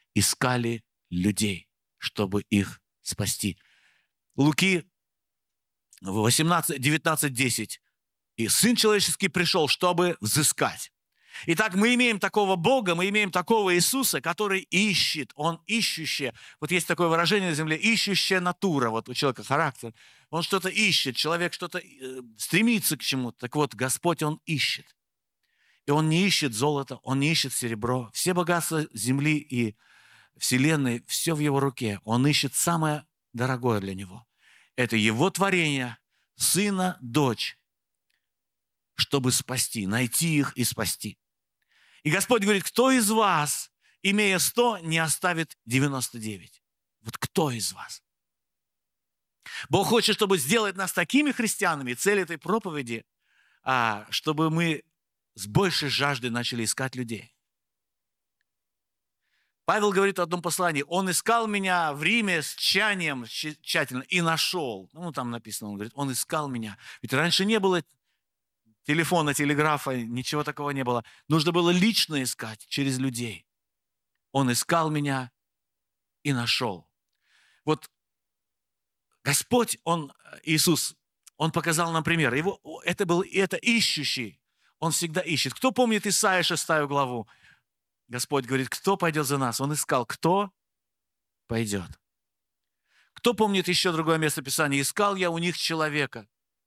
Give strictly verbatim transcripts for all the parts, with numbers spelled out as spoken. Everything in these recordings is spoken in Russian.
искали людей, чтобы их спасти. Луки восемнадцать, девятнадцать, десять. И Сын Человеческий пришел, чтобы взыскать. Итак, мы имеем такого Бога, мы имеем такого Иисуса, который ищет, Он ищущий. Вот есть такое выражение на земле, ищущая натура, вот у человека характер. Он что-то ищет, человек что-то э, стремится к чему-то. Так вот, Господь, Он ищет. И Он не ищет золото, Он не ищет серебро. Все богатства земли и вселенной, все в Его руке. Он ищет самое дорогое для Него. Это Его творение, сына, дочь, чтобы спасти, найти их и спасти. И Господь говорит, кто из вас, имея сто, не оставит девяносто девять? Вот кто из вас? Бог хочет, чтобы сделать нас такими христианами. Цель этой проповеди, а, чтобы мы с большей жаждой начали искать людей. Павел говорит в одном послании, он искал меня в Риме с тщанием тщательно и нашел. Ну, там написано, он говорит, он искал меня. Ведь раньше не было телефона, телеграфа, ничего такого не было. Нужно было лично искать через людей. Он искал меня и нашел. Вот Господь, Он, Иисус, Он показал нам пример. Его, это был это ищущий. Он всегда ищет. Кто помнит Исаия шестую главу? Господь говорит, кто пойдет за нас? Он искал, кто пойдет. Кто помнит еще другое место Писания? Искал я у них человека.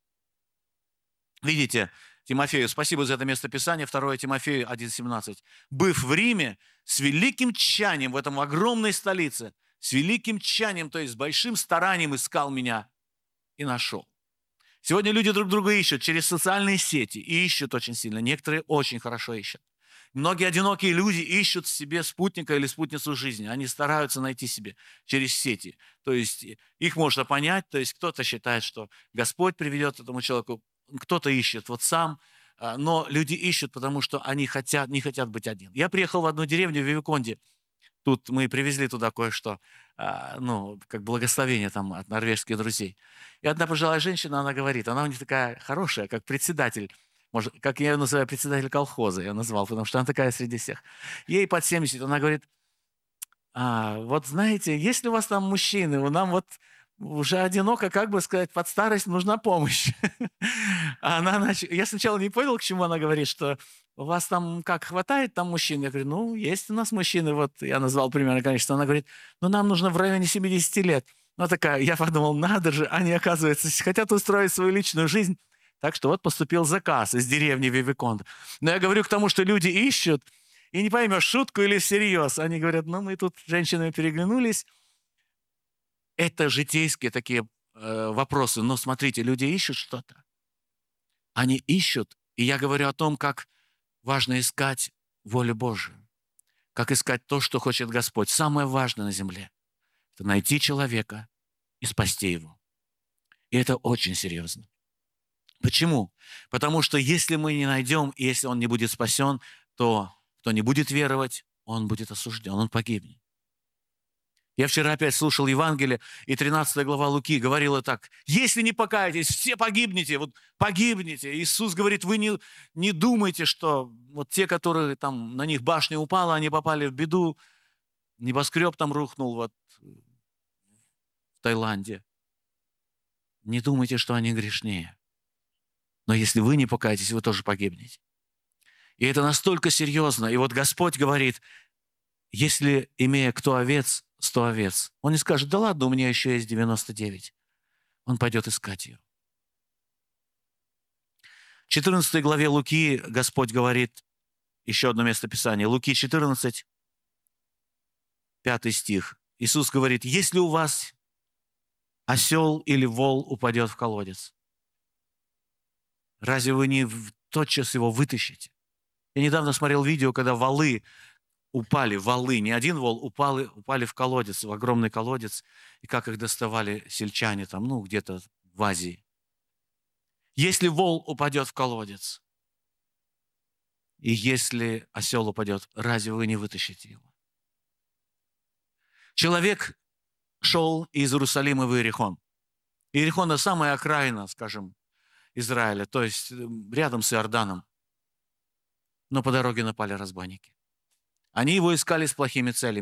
Видите, Тимофею, спасибо за это место Писания, второе Тимофею один семнадцать. Быв в Риме, с великим тщанием, в этом огромной столице, с великим тщанием, то есть с большим старанием искал меня и нашел. Сегодня люди друг друга ищут через социальные сети и ищут очень сильно. Некоторые очень хорошо ищут. Многие одинокие люди ищут себе спутника или спутницу жизни. Они стараются найти себе через сети. То есть их можно понять. То есть кто-то считает, что Господь приведет этому человеку. Кто-то ищет вот сам. Но люди ищут, потому что они хотят, не хотят быть один. Я приехал в одну деревню в Вивиконде. Тут мы привезли туда кое-что, ну, как благословение там от норвежских друзей. И одна пожилая женщина, она говорит, она у них такая хорошая, как председатель. Может, как я ее называю, председатель колхоза, я назвал, потому что она такая среди всех. Ей под семьдесят, она говорит, а, вот знаете, если у вас там мужчины, нам вот уже одиноко, как бы сказать, под старость нужна помощь. Она нач... Я сначала не понял, к чему она говорит, что у вас там как, хватает там мужчин? Я говорю, ну, есть у нас мужчины, вот я назвал примерно количество. Она говорит, ну, нам нужно в районе семидесяти лет. Ну, такая, я подумал, надо же, они, оказывается, хотят устроить свою личную жизнь. Так что вот поступил заказ из деревни Вивиконд. Но я говорю к тому, что люди ищут, и не поймешь, шутку или всерьез. Они говорят, ну, мы тут с женщинами переглянулись. Это житейские такие э, вопросы. Но смотрите, люди ищут что-то. Они ищут, и я говорю о том, как важно искать волю Божию. Как искать то, что хочет Господь. Самое важное на земле – это найти человека и спасти его. И это очень серьезно. Почему? Потому что если мы не найдем, и если он не будет спасен, то кто не будет веровать, он будет осужден, он погибнет. Я вчера опять слушал Евангелие, и тринадцатая глава Луки говорила так. Если не покаетесь, все погибнете, вот погибнете. Иисус говорит, вы не, не думайте, что вот те, которые там, на них башня упала, они попали в беду, небоскреб там рухнул вот в Таиланде. Не думайте, что они грешнее. Но если вы не покаетесь, вы тоже погибнете. И это настолько серьезно. И вот Господь говорит, если, имея кто овец, сто овец, он не скажет, да ладно, у меня еще есть девяносто девять. Он пойдет искать ее. В четырнадцатой главе Луки Господь говорит, еще одно место Писания, Луки четырнадцать, пятый стих. Иисус говорит, если у вас осел или вол упадет в колодец, разве вы не тотчас его вытащите? Я недавно смотрел видео, когда волы упали, волы, не один вол, упали, упали в колодец, в огромный колодец, и как их доставали сельчане там, ну, где-то в Азии. Если вол упадет в колодец, и если осел упадет, разве вы не вытащите его? Человек шел из Иерусалима в Иерихон. Иерихон – это самая окраина, скажем, Израиля, то есть рядом с Иорданом. Но по дороге напали разбойники. Они его искали с плохими целями.